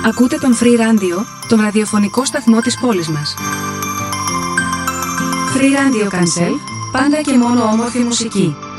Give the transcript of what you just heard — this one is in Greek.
Ακούτε τον Free Radio, τον ραδιοφωνικό σταθμό της πόλης μας. Free Radio Cancel, πάντα και μόνο όμορφη μουσική.